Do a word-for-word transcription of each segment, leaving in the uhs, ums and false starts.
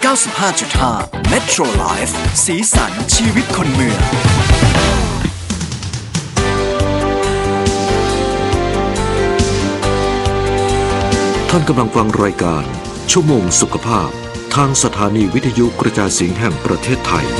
ก้าสิบห้าจุดห้า Metro Life สีสันชีวิตคนเมืองท่านกำลังฟังรายการชั่วโมงสุขภาพทางสถานีวิทยุกระจายเสียงแห่งประเทศไทย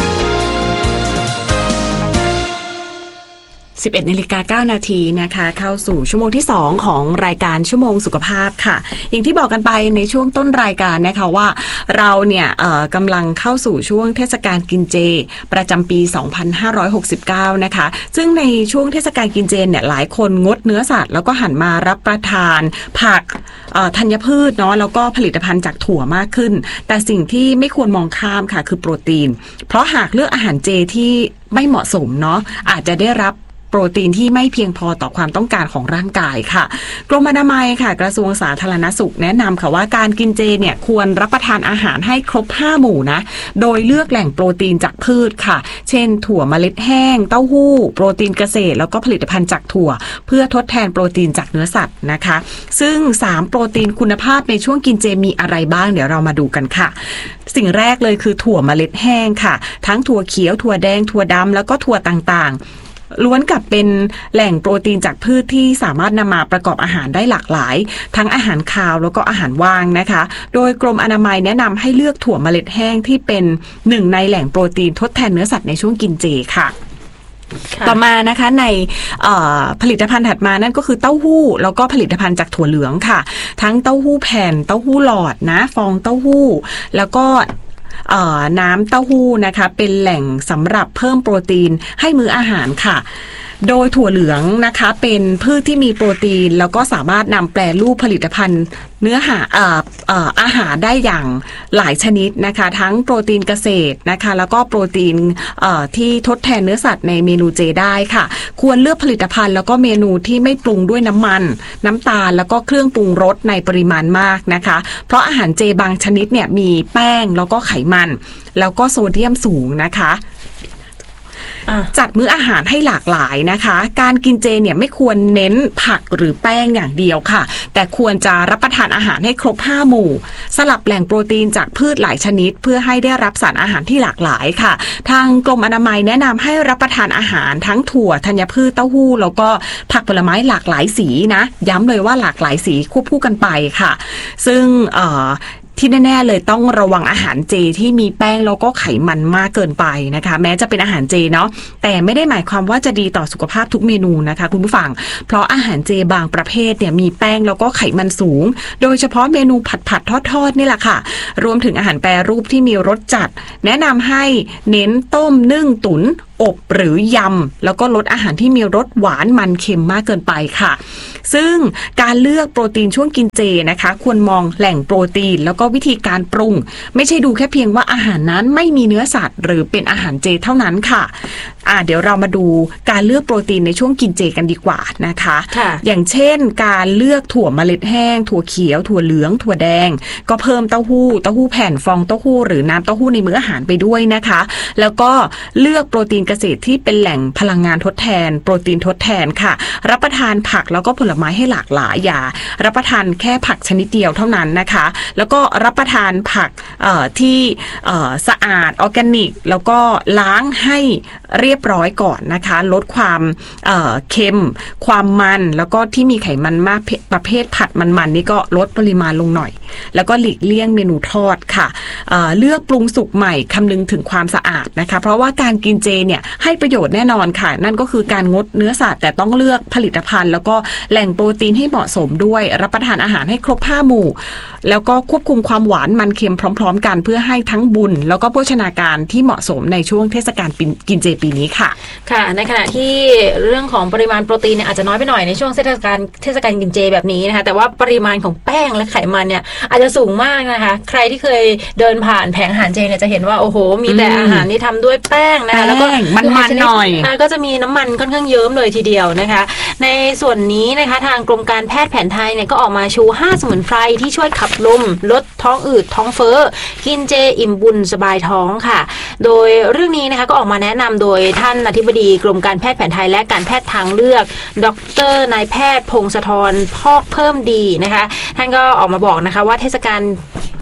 สิบเอ็ดนาฬิกาเก้านาทีนะคะเข้าสู่ชั่วโมงที่สองของรายการชั่วโมงสุขภาพค่ะอย่างที่บอกกันไปในช่วงต้นรายการนะคะว่าเราเนี่ยเอ่อกำลังเข้าสู่ช่วงเทศกาลกินเจประจำปีสองพันห้าร้อยหกสิบเก้านะคะซึ่งในช่วงเทศกาลกินเจเนี่ยหลายคนงดเนื้อสัตว์แล้วก็หันมารับประทานผักธัญพืชเนาะแล้วก็ผลิตภัณฑ์จากถั่วมากขึ้นแต่สิ่งที่ไม่ควรมองข้ามค่ะคือโปรตีนเพราะหากเลือกอาหารเจที่ไม่เหมาะสมเนาะอาจจะได้รับโปรตีนที่ไม่เพียงพอต่อความต้องการของร่างกายค่ะกรมอนามัยค่ะกระทรวงสาธารณสุขแนะนำค่ะว่าการกินเจเนี่ยควรรับประทานอาหารให้ครบห้าหมู่นะโดยเลือกแหล่งโปรตีนจากพืชค่ะเช่นถั่วเมล็ดแห้งเต้าหู้โปรตีนเกษตรแล้วก็ผลิตภัณฑ์จากถั่วเพื่อทดแทนโปรตีนจากเนื้อสัตว์นะคะซึ่งสามโปรตีนคุณภาพในช่วงกินเจมีอะไรบ้างเดี๋ยวเรามาดูกันค่ะสิ่งแรกเลยคือถั่วเมล็ดแห้งค่ะทั้งถั่วเขียวถั่วแดงถั่วดำแล้วก็ถั่วต่างๆล้วนกับเป็นแหล่งโปรตีนจากพืชที่สามารถนำมาประกอบอาหารได้หลากหลายทั้งอาหารคาวแล้วก็อาหารว่างนะคะโดยกรมอนามัยแนะนำให้เลือกถั่วเมล็ดแห้งที่เป็นหนึ่งในแหล่งโปรตีนทดแทนเนื้อสัตว์ในช่วงกินเจค่ะต่อมานะคะในผลิตภัณฑ์ถัดมานั่นก็คือเต้าหู้แล้วก็ผลิตภัณฑ์จากถั่วเหลืองค่ะทั้งเต้าหู้แผ่นเต้าหู้หลอดนะฟองเต้าหู้แล้วก็น้ำเต้าหู้นะคะเป็นแหล่งสำหรับเพิ่มโปรตีนให้มื้ออาหารค่ะโดยถั่วเหลืองนะคะเป็นพืชที่มีโปรตีนแล้วก็สามารถนำแปรรูปผลิตภัณฑ์เนื้อหาเอ่อเอ่ออาหารได้อย่างหลายชนิดนะคะทั้งโปรตีนเกษตรนะคะแล้วก็โปรตีนเอ่อที่ทดแทนเนื้อสัตว์ในเมนูเจได้ค่ะควรเลือกผลิตภัณฑ์แล้วก็เมนูที่ไม่ปรุงด้วยน้ำมันน้ำตาลแล้วก็เครื่องปรุงรสในปริมาณมากนะคะเพราะอาหารเจบางชนิดเนี่ยมีแป้งแล้วก็ไขมันแล้วก็โซเดียมสูงนะคะจัดมื้ออาหารให้หลากหลายนะคะการกินเจเนี่ยไม่ควรเน้นผักหรือแป้งอย่างเดียวค่ะแต่ควรจะรับประทานอาหารให้ครบห้าหมู่สลับแหล่งโปรตีนจากพืชหลายชนิดเพื่อให้ได้รับสารอาหารที่หลากหลายค่ะทางกรมอนามัยแนะนำให้รับประทานอาหารทั้งถั่วธัญพืชเต้าหู้แล้วก็ผักผลไม้หลากหลายสีนะย้ำเลยว่าหลากหลายสีควบคู่กันไปค่ะซึ่งเอ่อที่แน่ๆเลยต้องระวังอาหารเจที่มีแป้งแล้วก็ไขมันมากเกินไปนะคะแม้จะเป็นอาหารเจเนาะแต่ไม่ได้หมายความว่าจะดีต่อสุขภาพทุกเมนูนะคะคุณผู้ฟังเพราะอาหารเจบางประเภทเนี่ยมีแป้งแล้วก็ไขมันสูงโดยเฉพาะเมนูผัดผัดทอดทอดนี่แหละค่ะรวมถึงอาหารแปรรูปที่มีรสจัดแนะนำให้เน้นต้มนึ่งตุ๋นอบหรือยำแล้วก็ลดอาหารที่มีรสหวานมันเค็มมากเกินไปค่ะซึ่งการเลือกโปรตีนช่วงกินเจนะคะควรมองแหล่งโปรตีนแล้วก็วิธีการปรุงไม่ใช่ดูแค่เพียงว่าอาหารนั้นไม่มีเนื้อสัตว์หรือเป็นอาหารเจเท่านั้นค่ะอ่าเดี๋ยวเรามาดูการเลือกโปรตีนในช่วงกินเจกันดีกว่านะคะอย่างเช่นการเลือกถั่วเมล็ดแห้งถั่วเขียวถั่วเหลืองถั่วแดงก็เพิ่มเต้าหู้เต้าหู้แผ่นฟองเต้าหู้หรือน้ำเต้าหู้ในมื้ออาหารไปด้วยนะคะแล้วก็เลือกโปรตีนเกษตรที่เป็นแหล่งพลังงานทดแทนโปรตีนทดแทนค่ะรับประทานผักแล้วก็ผลไม้ให้หลากหลายอย่ารับประทานแค่ผักชนิดเดียวเท่านั้นนะคะแล้วก็รับประทานผักที่สะอาดออร์แกนิกแล้วก็ล้างให้เรียบร้อยก่อนนะคะลดความเอ่อเค็มความมันแล้วก็ที่มีไขมันมากประเภทผัดมันๆนี่ก็ลดปริมาณลงหน่อยแล้วก็หลีกเลี่ยงเมนูทอดค่ะเอ่อเลือกปรุงสุกใหม่คำนึงถึงความสะอาดนะคะเพราะว่าการกินเจเนี่ยให้ประโยชน์แน่นอนค่ะนั่นก็คือการงดเนื้อสัตว์แต่ต้องเลือกผลิตภัณฑ์แล้วก็แหล่งโปรตีนให้เหมาะสมด้วยรับประทานอาหารให้ครบห้าหมู่แล้วก็ควบคุมความหวานมันเค็มพร้อมๆกันเพื่อให้ทั้งบุญแล้วก็โภชนาการที่เหมาะสมในช่วงเทศกาลกินเจปีนี้ค่ะค่ะในขณะที่เรื่องของปริมาณโปรตีนเนี่ยอาจจะน้อยไปหน่อยในช่วงเทศกาลเทศกาลกินเจแบบนี้นะคะแต่ว่าปริมาณของแป้งและไขมันเนี่ยอาจจะสูงมากนะคะใครที่เคยเดินผ่านแผงอาหารเจเนี่ยจะเห็นว่าโอ้โหมีแต่อาหารที่ทำด้วยแป้งนะคะแล้วก็มันๆหน่อยก็จะมีน้ำมันค่อนข้างเยิ้มเลยทีเดียวนะคะในส่วนนี้นะคะทางกรมการแพทย์แผนไทยเนี่ยก็ออกมาชูห้าสมุนไพรที่ช่วยขับลมลดท้องอืดท้องเฟ้อกินเจอิ่มบุญสบายท้องค่ะโดยเรื่องนี้นะคะก็ออกมาแนะนำโดยท่านอธิบดีกรมการแพทย์แผนไทยและการแพทย์ทางเลือกดรนายแพทย์พงศธรพอกเพิ่มดีนะคะท่านก็ออกมาบอกนะคะว่าเทศกาล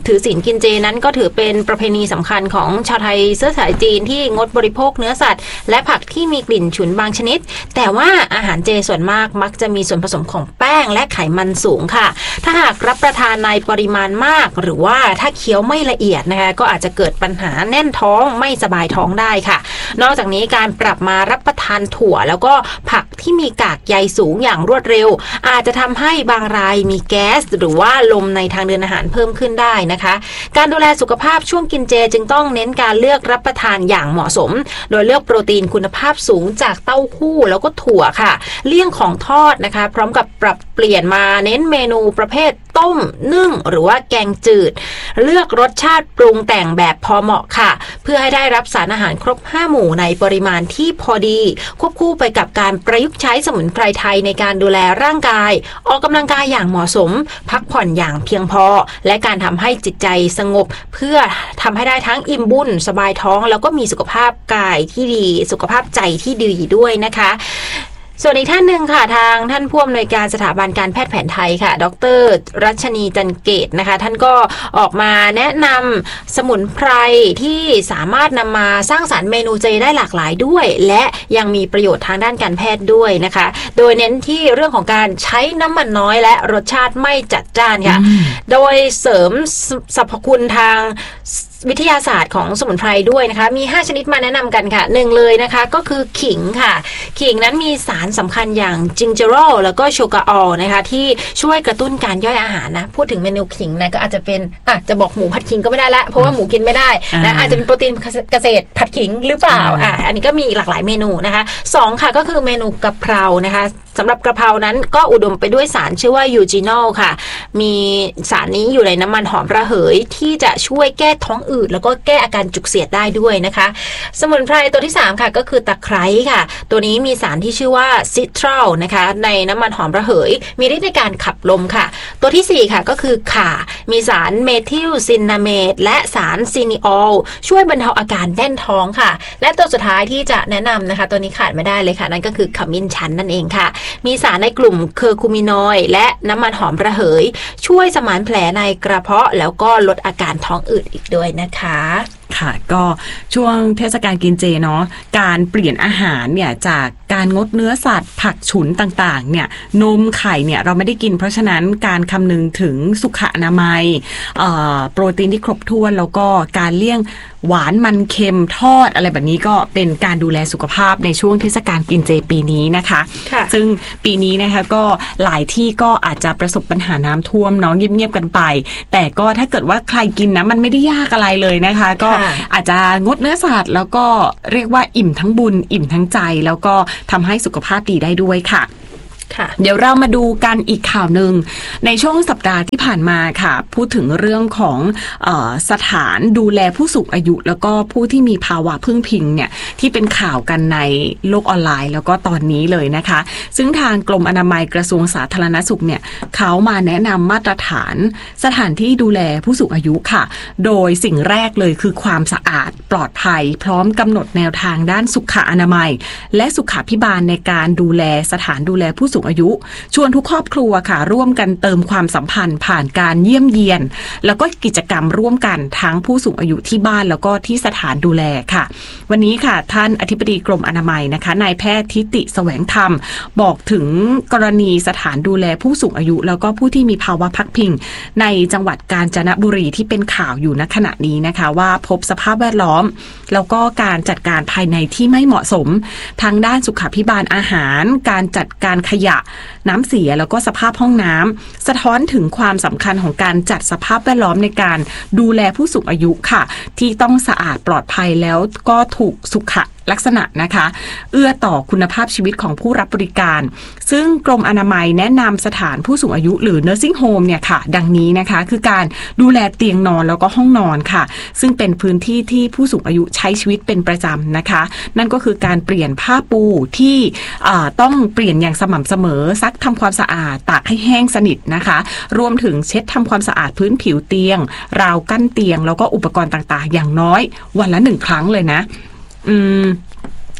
ถือศีลกินเจนั้นก็ถือเป็นประเพณีสำคัญของชาวไทยเชื้อสายจีนที่งดบริโภคเนื้อสัตว์และผักที่มีกลิ่นฉุนบางชนิดแต่ว่าอาหารเจส่วนมากมักจะมีส่วนผสมของแป้งและไขมันสูงค่ะถ้าหากรับประทานในปริมาณมากหรือว่าถ้าเคี้ยวไม่ละเอียดนะคะก็อาจจะเกิดปัญหาแน่นท้องไม่สบายท้องได้ค่ะนอกจากนี้การปรับมารับประทานถั่วแล้วก็ผักที่มีกากใยสูงอย่างรวดเร็วอาจจะทำให้บางรายมีแก๊สหรือว่าลมในทางเดินอาหารเพิ่มขึ้นได้นะคะการดูแลสุขภาพช่วงกินเจจึงต้องเน้นการเลือกรับประทานอย่างเหมาะสมโดยเลือกโปรตีนคุณภาพสูงจากเต้าหู้แล้วก็ถั่วค่ะเลี่ยงของทอดนะคะพร้อมกับปรับเปลี่ยนมาเน้นเมนูประเภทต้มนึ่งหรือว่าแกงจืดเลือกรสชาติปรุงแต่งแบบพอเหมาะค่ะเพื่อให้ได้รับสารอาหารครบห้าหมู่ในปริมาณที่พอดีควบคู่ไปกับการประยุกต์ใช้สมุนไพรไทยในการดูแลร่างกายออกกำลังกายอย่างเหมาะสมพักผ่อนอย่างเพียงพอและการทำให้จิตใจสงบเพื่อทำให้ได้ทั้งอิ่มบุญสบายท้องแล้วก็มีสุขภาพกายที่ดีสุขภาพใจที่ดีด้วยนะคะส่วนอีกท่านหนึ่งค่ะทางท่านผู้อำนวยการสถาบันการแพทย์แผนไทยค่ะดร.รัชนีจันเกตนะคะท่านก็ออกมาแนะนำสมุนไพรที่สามารถนำมาสร้างสรรค์เมนูเจได้หลากหลายด้วยและยังมีประโยชน์ทางด้านการแพทย์ด้วยนะคะโดยเน้นที่เรื่องของการใช้น้ำมันน้อยและรสชาติไม่จัดจ้านค่ะโดยเสริมสรรพคุณทางวิทยาศาสตร์ของสมุนไพรด้วยนะคะมีห้าชนิดมาแนะนำกันค่ะหนึ่งเลยนะคะก็คือขิงค่ะขิงนั้นมีสารสำคัญอย่างจิงเจอโรลแล้วก็โชกาออลนะคะที่ช่วยกระตุ้นการย่อยอาหารนะพูดถึงเมนูขิงนะก็อาจจะเป็นอาจจะบอกหมูผัดขิงก็ไม่ได้ละเพราะว่าหมูกินไม่ได้นะอาจจะเป็นโปรตีนเกษตรผัดขิงหรือเปล่าอ่ะอันนี้ก็มีหลากหลายเมนูนะคะสองค่ะก็คือเมนูกะเพรานะคะสำหรับกระเพรานั้นก็อุดมไปด้วยสารชื่อว่ายูจินอลค่ะมีสารนี้อยู่ในน้ำมันหอมระเหยที่จะช่วยแก้ท้องอืดแล้วก็แก้อาการจุกเสียดได้ด้วยนะคะสมุนไพรตัวที่สามค่ะก็คือตะไคร้ค่ะตัวนี้มีสารที่ชื่อว่าซิตรัลนะคะในน้ำมันหอมระเหยมีฤทธิ์ในการขับลมค่ะตัวที่สี่ค่ะก็คือข่ามีสารเมทิลซินนาเมตและสารซินิออลช่วยบรรเทาอาการแน่นท้องค่ะและตัวสุดท้ายที่จะแนะนำนะคะตัวนี้ขาดไม่ได้เลยค่ะนั่นก็คือขมิ้นชันนั่นเองค่ะมีสารในกลุ่มเคอร์คูมินอยด์และน้ำมันหอมระเหยช่วยสมานแผลในกระเพาะแล้วก็ลดอาการท้องอืดอีกด้วยนะคะค่ะก็ช่วงเทศกาลกินเจเนาะการเปลี่ยนอาหารเนี่ยจากการงดเนื้อสัตว์ผักฉุนต่างๆเนี่ยนมไข่เนี่ยเราไม่ได้กินเพราะฉะนั้นการคำนึงถึงสุขอนามัยโปรตีนที่ครบถ้วนแล้วก็การเลี่ยงหวานมันเค็มทอดอะไรแบบนี้ก็เป็นการดูแลสุขภาพในช่วงเทศกาลกินเจปีนี้นะคะซึ่งปีนี้นะคะก็หลายที่ก็อาจจะประสบปัญหาน้ำท่วมเนาะเงียบๆกันไปแต่ก็ถ้าเกิดว่าใครกินนะมันไม่ได้ยากอะไรเลยนะคะก็อาจจะงดเนื้อสัตว์แล้วก็เรียกว่าอิ่มทั้งบุญอิ่มทั้งใจแล้วก็ทำให้สุขภาพดีได้ด้วยค่ะเดี๋ยวเรามาดูกันอีกข่าวหนึ่งในช่วงสัปดาห์ที่ผ่านมาค่ะพูดถึงเรื่องของเอ่อสถานดูแลผู้สูงอายุแล้วก็ผู้ที่มีภาวะพึ่งพิงเนี่ยที่เป็นข่าวกันในโลกออนไลน์แล้วก็ตอนนี้เลยนะคะซึ่งทางกรมอนามัยกระทรวงสาธารณสุขเนี่ยเขามาแนะนำมาตรฐานสถานที่ดูแลผู้สูงอายุค่ะโดยสิ่งแรกเลยคือความสะอาดปลอดภัยพร้อมกำหนดแนวทางด้านสุขอนามัยและสุขาภิบาลในการดูแลสถานดูแลผู้สูงอายุชวนทุกครอบครัวค่ะร่วมกันเติมความสัมพันธ์ผ่านการเยี่ยมเยียนแล้วก็กิจกรรมร่วมกันทั้งผู้สูงอายุที่บ้านแล้วก็ที่สถานดูแลค่ะวันนี้ค่ะท่านอธิบดีกรมอนามัยนะคะนายแพทย์ทิติแสวงธรรมบอกถึงกรณีสถานดูแลผู้สูงอายุแล้วก็ผู้ที่มีภาวะพักพิงในจังหวัดกาญจนบุรีที่เป็นข่าวอยู่ณขณะนี้นะคะว่าพบสภาพแวดล้อมแล้วก็การจัดการภายในที่ไม่เหมาะสมทางด้านสุขาภิบาลอาหารการจัดการขยะน้ำเสียแล้วก็สภาพห้องน้ำสะท้อนถึงความสำคัญของการจัดสภาพแวดล้อมในการดูแลผู้สูงอายุค่ะที่ต้องสะอาดปลอดภัยแล้วก็ถูกสุขลักษณะนะคะเอื้อต่อคุณภาพชีวิตของผู้รับบริการซึ่งกรมอนามัยแนะนำสถานผู้สูงอายุหรือ nursing home เนี่ยค่ะดังนี้นะคะคือการดูแลเตียงนอนแล้วก็ห้องนอนค่ะซึ่งเป็นพื้นที่ที่ผู้สูงอายุใช้ชีวิตเป็นประจำนะคะนั่นก็คือการเปลี่ยนผ้าปูที่ต้องเปลี่ยนอย่างสม่ำเสมอซักทำความสะอาดตากให้แห้งสนิทนะคะรวมถึงเช็ดทำความสะอาดพื้นผิวเตียงราวกั้นเตียงแล้วก็อุปกรณ์ต่างๆอย่างน้อยวันละหนึ่งครั้งเลยนะอืม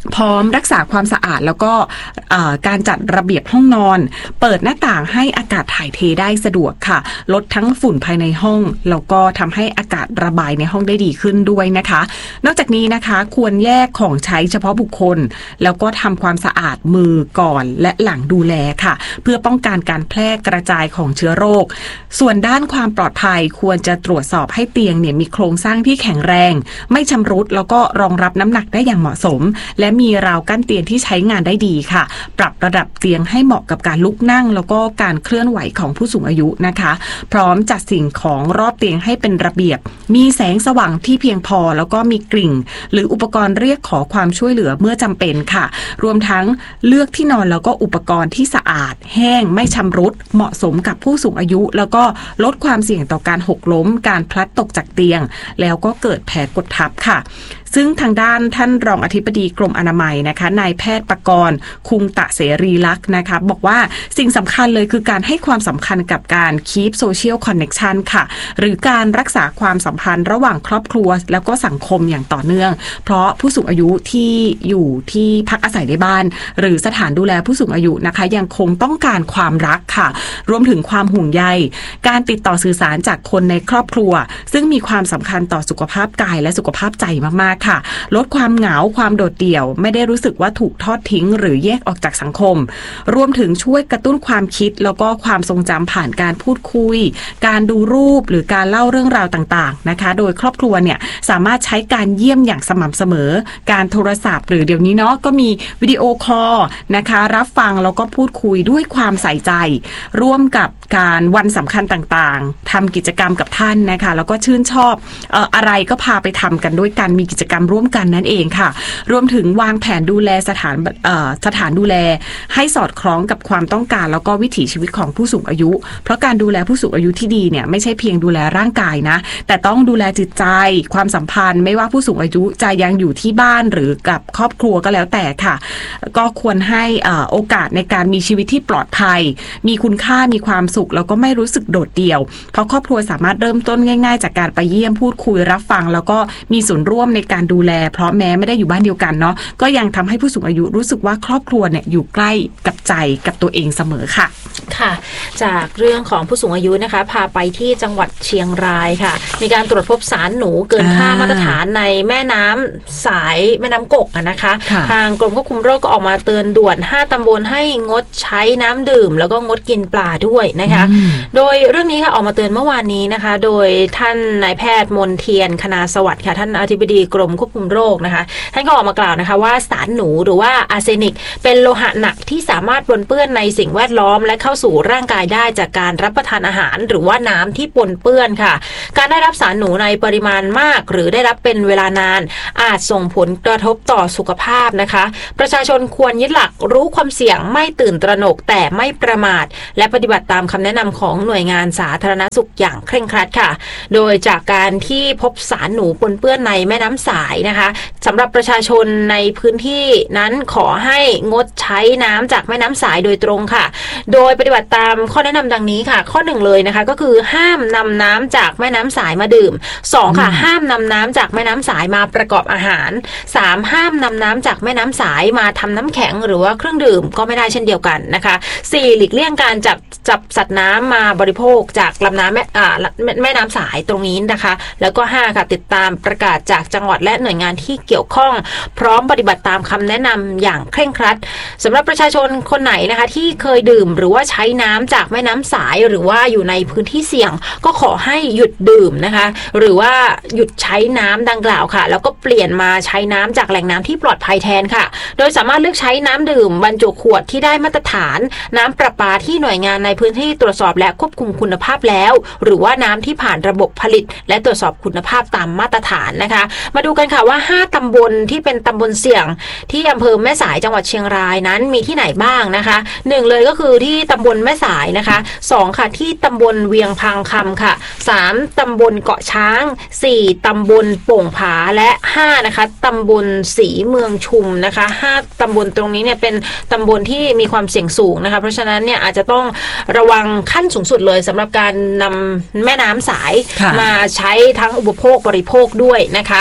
พร้อมรักษาความสะอาดแล้วก็การจัดระเบียบห้องนอนเปิดหน้าต่างให้อากาศถ่ายเทได้สะดวกค่ะลดทั้งฝุ่นภายในห้องแล้วก็ทำให้อากาศระบายในห้องได้ดีขึ้นด้วยนะคะนอกจากนี้นะคะควรแยกของใช้เฉพาะบุคคลแล้วก็ทำความสะอาดมือก่อนและหลังดูแลค่ะเพื่อป้องกันการแพร่กระจายของเชื้อโรคส่วนด้านความปลอดภัยควรจะตรวจสอบให้เตียงเนี่ยมีโครงสร้างที่แข็งแรงไม่ชำรุดแล้วก็รองรับน้ำหนักได้อย่างเหมาะสมและมีราวกั้นเตียงที่ใช้งานได้ดีค่ะปรับระดับเตียงให้เหมาะกับการลุกนั่งแล้วก็การเคลื่อนไหวของผู้สูงอายุนะคะพร้อมจัดสิ่งของรอบเตียงให้เป็นระเบียบมีแสงสว่างที่เพียงพอแล้วก็มีกลิ่งหรืออุปกรณ์เรียกขอความช่วยเหลือเมื่อจำเป็นค่ะรวมทั้งเลือกที่นอนแล้วก็อุปกรณ์ที่สะอาดแห้งไม่ชำรุดเหมาะสมกับผู้สูงอายุแล้วก็ลดความเสี่ยงต่อการหกล้มการพลัดตกจากเตียงแล้วก็เกิดแผลกดทับค่ะซึ่งทางด้านท่านรองอธิบดีกรมอนามัยนะคะนายแพทย์ประกรณ์คุงตะเสรีลักษณ์นะคะบอกว่าสิ่งสำคัญเลยคือการให้ความสำคัญกับการ keep social connection ค่ะหรือการรักษาความสัมพันธ์ระหว่างครอบครัวแล้วก็สังคมอย่างต่อเนื่องเพราะผู้สูงอายุที่อยู่ที่พักอาศัยในบ้านหรือสถานดูแลผู้สูงอายุนะคะยังคงต้องการความรักค่ะรวมถึงความห่วงใยการติดต่อสื่อสารจากคนในครอบครัวซึ่งมีความสำคัญต่อสุขภาพกายและสุขภาพใจมากๆค่ะลดความเหงาความโดดเดี่ยวไม่ได้รู้สึกว่าถูกทอดทิ้งหรือแยกออกจากสังคมรวมถึงช่วยกระตุ้นความคิดแล้วก็ความทรงจำผ่านการพูดคุยการดูรูปหรือการเล่าเรื่องราวต่างๆนะคะโดยครอบครัวเนี่ยสามารถใช้การเยี่ยมอย่างสม่ำเสมอการโทรศัพท์หรือเดี๋ยวนี้เนาะก็มีวิดีโอคอลนะคะรับฟังแล้วก็พูดคุยด้วยความใส่ใจร่วมกับการวันสำคัญต่างๆทำกิจกรรมกับท่านนะคะแล้วก็ชื่นชอบเอ่ออะไรก็พาไปทำกันด้วยกันมีกิจกรรมร่วมกันนั่นเองค่ะรวมถึงวางแผนดูแลสถานเอ่อสถานดูแลให้สอดคล้องกับความต้องการแล้วก็วิถีชีวิตของผู้สูงอายุเพราะการดูแลผู้สูงอายุที่ดีเนี่ยไม่ใช่เพียงดูแลร่างกายนะแต่ต้องดูแลจิตใจความสัมพันธ์ไม่ว่าผู้สูงอายุจะยังอยู่ที่บ้านหรือกับครอบครัวก็แล้วแต่ค่ะก็ควรให้เอ่อโอกาสในการมีชีวิตที่ปลอดภัยมีคุณค่ามีความสุขแล้วก็ไม่รู้สึกโดดเดี่ยวเพราะครอบครัวสามารถเริ่มต้นง่ายๆจากการไปเยี่ยมพูดคุยรับฟังแล้วก็มีส่วนร่วมในการดูแลเพราะแม้ไม่ได้อยู่บ้านเดียวกันเนาะก็ยังทำให้ผู้สูงอายุรู้สึกว่าครอบครัวเนี่ยอยู่ใกล้กับใจกับตัวเองเสมอค่ะค่ะจากเรื่องของผู้สูงอายุนะคะพาไปที่จังหวัดเชียงรายค่ะมีการตรวจพบสารหนูเกินค่ามาตรฐานในแม่น้ำสายแม่น้ำกกนะคะทางกรมควบคุมโรคก็ออกมาเตือนด่วนห้าตำบลให้งดใช้น้ำดื่มแล้วก็งดกินปลาด้วยนะคะโดยเรื่องนี้ค่ะออกมาเตือนเมื่อวานนี้นะคะโดยท่านนายแพทย์มนเทียนคณาสวัสดิ์ค่ะท่านอธิบดีกรมควบคุมโรคนะคะท่านก็ออกมากล่าวนะคะว่าสารหนูหรือว่าอาร์เซนิกเป็นโลหะหนักที่สามารถปนเปื้อนในสิ่งแวดล้อมและเข้าสู่ร่างกายได้จากการรับประทานอาหารหรือว่าน้ำที่ปนเปื้อนค่ะการได้รับสารหนูในปริมาณมากหรือได้รับเป็นเวลานานอาจส่งผลกระทบต่อสุขภาพนะคะประชาชนควรยึดหลักรู้ความเสี่ยงไม่ตื่นตระหนกแต่ไม่ประมาทและปฏิบัติตามคำแนะนำของหน่วยงานสาธารณสุขอย่างเคร่งครัดค่ะโดยจากการที่พบสารหนูปนเปื้อนในแม่น้ำสายนะคะสำหรับประชาชนในพื้นที่นั้นขอให้งดใช้น้ำจากแม่น้ำสายโดยตรงค่ะโดยปฏิบัติตามข้อแนะนำดังนี้ค่ะข้อหนึ่งเลยนะคะก็คือห้ามนำน้ำจากแม่น้ำสายมาดื่มสองค่ะห้ามนำน้ำจากแม่น้ำสายมาประกอบอาหารสามห้ามนำน้ำจากแม่น้ำสายมาทำน้ำแข็งหรือว่าเครื่องดื่มก็ไม่ได้เช่นเดียวกันนะคะสี่หลีกเลี่ยงการจับจับสัตว์น้ำมาบริโภคจากลำน้ำแม่อ่าแม่น้ำสายตรงนี้นะคะแล้วก็ห้าค่ะติดตามประกาศจากจังหวัดและหน่วยงานที่เกี่ยวข้องพร้อมปฏิบัติตามคำแนะนำอย่างเคร่งครัดสำหรับประชาชนคนไหนนะคะที่เคยดื่มหรือว่าใช้น้ำจากแม่น้ำสายหรือว่าอยู่ในพื้นที่เสี่ยงก็ขอให้หยุดดื่มนะคะหรือว่าหยุดใช้น้ำดังกล่าวค่ะแล้วก็เปลี่ยนมาใช้น้ำจากแหล่งน้ำที่ปลอดภัยแทนค่ะโดยสามารถเลือกใช้น้ำดื่มบรรจุขวดที่ได้มาตรฐานน้ำประปาที่หน่วยงานในพื้นที่ตรวจสอบและควบคุมคุณภาพแล้วหรือว่าน้ำที่ผ่านระบบผลิตและตรวจสอบคุณภาพตามมาตรฐานนะคะมาดูกันค่ะว่าห้าตำบลที่เป็นตำบลเสี่ยงที่อำเภอแม่สายจังหวัดเชียงรายนั้นมีที่ไหนบ้างนะคะหนึ่งเลยก็คือที่ตำบลแม่สายนะคะสองค่ะที่ตำบลเวียงพังคำค่ะสามตำบลเกาะช้างสี่ตำบลโป่งผาและห้านะคะตำบลศรีเมืองชุมนะคะห้าตำบลตรงนี้เนี่ยเป็นตำบลที่มีความเสี่ยงสูงนะคะเพราะฉะนั้นเนี่ยอาจจะต้องระวังขั้นสูงสุดเลยสำหรับการนำแม่น้ำสายมาใช้ทั้งอุปโภคบริโภคด้วยนะคะ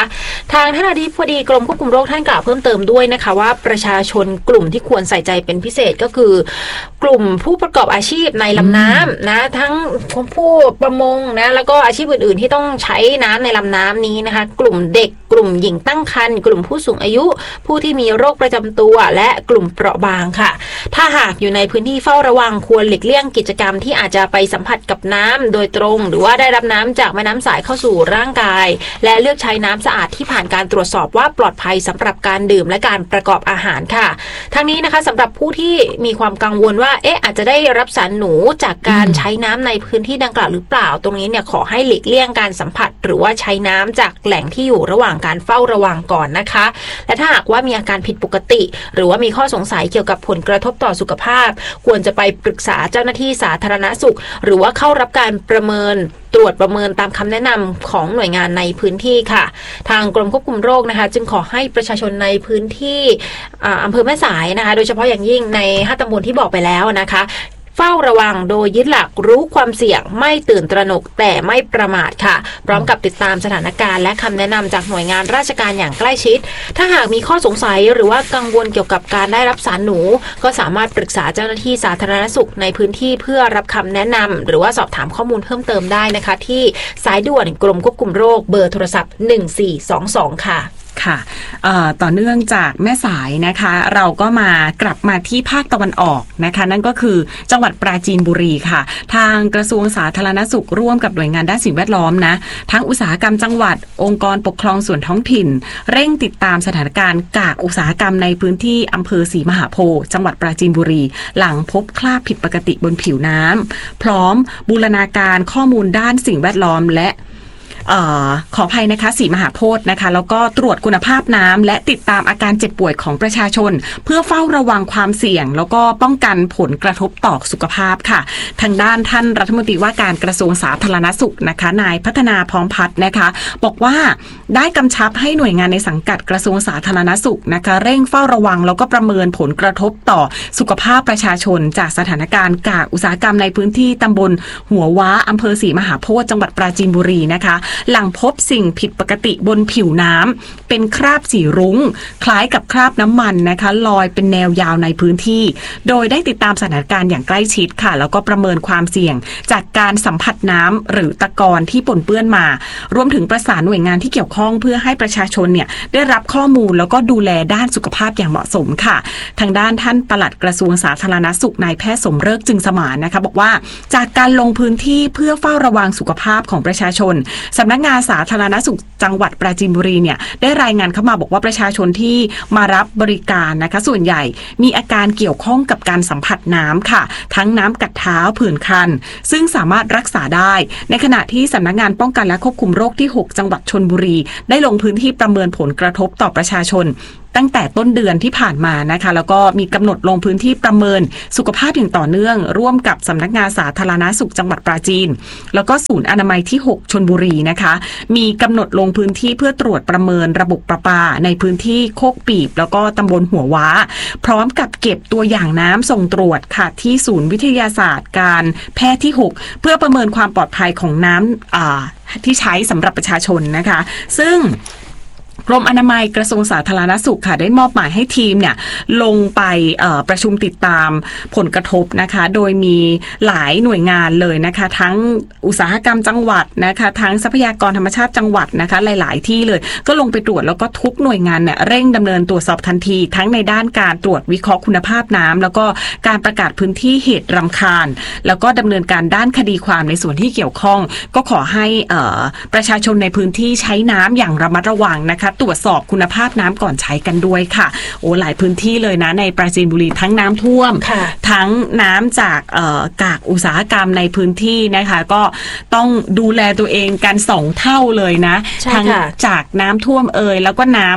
ทางท่านอธิบดีกรมควบคุมโรคท่านกล่าวเพิ่มเติมด้วยนะคะว่าประชาชนกลุ่มที่ควรใส่ใจเป็นพิเศษก็คือกลุ่มผู้ประกอบอาชีพในลำน้ำนะทั้งผู้ประมงนะแล้วก็อาชีพอื่นๆที่ต้องใช้น้ำในลำน้ำนี้นะคะกลุ่มเด็กกลุ่มหญิงตั้งครรภ์กลุ่มผู้สูงอายุผู้ที่มีโรคประจำตัวและกลุ่มเปราะบางค่ะถ้าหากอยู่ในพื้นที่เฝ้าระวังควรหลีกเลี่ยงกิจกรรมที่อาจจะไปสัมผัสกับน้ำโดยตรงหรือว่าได้รับน้ำจากแม่น้ำสายเข้าสู่ร่างกายและเลือกใช้น้ำสะอาดที่ผ่านการตรวจสอบว่าปลอดภัยสำหรับการดื่มและการประกอบอาหารค่ะทั้งนี้นะคะสำหรับผู้ที่มีความกังวลว่าเอ๊ะอาจจะได้รับสารหนูจากการใช้น้ำในพื้นที่ดังกล่าวหรือเปล่าตรงนี้เนี่ยขอให้หลีกเลี่ยงการสัมผัสหรือว่าใช้น้ำจากแหล่งที่อยู่ระหว่างการเฝ้าระวังก่อนนะคะและถ้าหากว่ามีอาการผิดปกติหรือว่ามีข้อสงสัยเกี่ยวกับผลกระทบต่อสุขภาพควรจะไปปรึกษาเจ้าหน้าที่สาธารณสุขหรือว่าเข้ารับการประเมินตรวจประเมินตามคำแนะนำของหน่วยงานในพื้นที่ค่ะทางกรมควบคุมโรคนะคะจึงขอให้ประชาชนในพื้นที่อำเภอแม่สายนะคะโดยเฉพาะอย่างยิ่งในห้าตำบลที่บอกไปแล้วนะคะเฝ้าระวังโดยยึดหลักรู้ความเสี่ยงไม่ตื่นตระหนกแต่ไม่ประมาทค่ะพร้อมกับติดตามสถานการณ์และคำแนะนำจากหน่วยงานราชการอย่างใกล้ชิดถ้าหากมีข้อสงสัยหรือว่ากังวลเกี่ยวกับการได้รับสารหนูก็สามารถปรึกษาเจ้าหน้าที่สาธารณสุขในพื้นที่เพื่อรับคำแนะนำหรือว่าสอบถามข้อมูลเพิ่มเติมได้นะคะที่สายด่วนกรมควบคุมโรคเบอร์โทรศัพท์หนึ่งสี่สองสองค่ะค่ะต่อเนื่องจากแม่สายนะคะเราก็มากลับมาที่ภาคตะวันออกนะคะนั่นก็คือจังหวัดปราจีนบุรีค่ะทางกระทรวงสาธารณสุขร่วมกับหน่วยงานด้านสิ่งแวดล้อมนะทั้งอุตสาหกรรมจังหวัดองค์กรปกครองส่วนท้องถิ่นเร่งติดตามสถานการณ์กากอุตสาหกรรมในพื้นที่อำเภอศรีมหาโพธิ์จังหวัดปราจีนบุรีหลังพบคราบผิดปกติบนผิวน้ำพร้อมบูรณาการข้อมูลด้านสิ่งแวดล้อมและออขออภัยนะคะศรีมหาโพธิ์นะคะแล้วก็ตรวจคุณภาพน้ำและติดตามอาการเจ็บป่วยของประชาชนเพื่อเฝ้าระวังความเสี่ยงแล้วก็ป้องกันผลกระทบต่อสุขภาพค่ะทางด้านท่านรัฐมนตรีว่าการกระทรวงสาธารณสุขนะคะนายพัฒนาพร้อมพัฒน์นะคะบอกว่าได้กำชับให้หน่วยงานในสังกัดกระทรวงสาธารณสุขนะคะเร่งเฝ้าระวังแล้วก็ประเมินผลกระทบต่อสุขภาพประชาชนจากสถานการณ์กากอุตสาหกรรมในพื้นที่ตำบลหัวว้าอำเภอศรีมหาโพธิ์จังหวัดปราจีนบุรีนะคะหลังพบสิ่งผิดปกติบนผิวน้ำเป็นคราบสีรุ้งคล้ายกับคราบน้ำมันนะคะลอยเป็นแนวยาวในพื้นที่โดยได้ติดตามสถานการณ์อย่างใกล้ชิดค่ะแล้วก็ประเมินความเสี่ยงจากการสัมผัสน้ำหรือตะกอนที่ปนเปื้อนมารวมถึงประสานหน่วยงานที่เกี่ยวข้องเพื่อให้ประชาชนเนี่ยได้รับข้อมูลแล้วก็ดูแลด้านสุขภาพอย่างเหมาะสมค่ะทางด้านท่านปลัดกระทรวงสาธารณสุขนายแพทย์สมฤกษ์จึงสมานนะคะบอกว่าจากการลงพื้นที่เพื่อเฝ้าระวังสุขภาพของประชาชนสำนักงานสาธารณสุขจังหวัดปราจีนบุรีเนี่ยได้รายงานเข้ามาบอกว่าประชาชนที่มารับบริการนะคะส่วนใหญ่มีอาการเกี่ยวข้องกับการสัมผัสน้ำค่ะทั้งน้ำกัดเท้าผื่นคันซึ่งสามารถรักษาได้ในขณะที่สำนักงานป้องกันและควบคุมโรคที่หกจังหวัดชลบุรีได้ลงพื้นที่ประเมินผลกระทบต่อประชาชนตั้งแต่ต้นเดือนที่ผ่านมานะคะแล้วก็มีกำหนดลงพื้นที่ประเมินสุขภาพอย่างต่อเนื่องร่วมกับสำนักงานสาธารณสุขจังหวัดปราจีนแล้วก็ศูนย์อนามัยที่หกชลบุรีนะคะมีกำหนดลงพื้นที่เพื่อตรวจประเมินระบบประปาในพื้นที่โคกปีบแล้วก็ตำบลหัวว้าพร้อมกับเก็บตัวอย่างน้ำส่งตรวจค่ะที่ศูนย์วิทยาศาสตร์การแพทย์ที่หกเพื่อประเมินความปลอดภัยของน้ำอ่าที่ใช้สำหรับประชาชนนะคะซึ่งกรมอนามัยกระทรวงสาธารณสุขค่ะได้มอบหมายให้ทีมเนี่ยลงไปประชุมติดตามผลกระทบนะคะโดยมีหลายหน่วยงานเลยนะคะทั้งอุตสาหกรรมจังหวัดนะคะทั้งทรัพยากรธรรมชาติจังหวัดนะคะหลายๆที่เลยก็ลงไปตรวจแล้วก็ทุกหน่วยงานเนี่ยเร่งดำเนินตรวจสอบทันทีทั้งในด้านการตรวจวิเคราะห์คุณภาพน้ำแล้วก็การประกาศพื้นที่เหตุรำคาญแล้วก็ดำเนินการด้านคดีความในส่วนที่เกี่ยวข้องก็ขอให้ประชาชนในพื้นที่ใช้น้ำอย่างระมัดระวังนะคะตรวจสอบคุณภาพน้ำก่อนใช้กันด้วยค่ะโอ้หลายพื้นที่เลยนะในปราจีนบุรีทั้งน้ำท่วมทั้งน้ำจากกากอุตสาหกรรมในพื้นที่นะคะก็ต้องดูแลตัวเองกันสองเท่าเลยนะทั้งจากน้ำท่วมเอ่ยแล้วก็น้ำ